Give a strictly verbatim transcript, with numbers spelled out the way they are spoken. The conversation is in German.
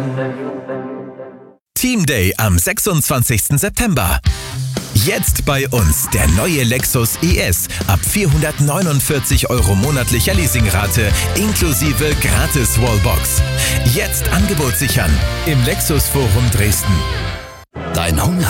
Team Day am sechsundzwanzigsten September. Jetzt bei uns der neue Lexus E S ab vierhundertneunundvierzig Euro monatlicher Leasingrate inklusive gratis Wallbox. Jetzt Angebot sichern im Lexus Forum Dresden. Dein Hunger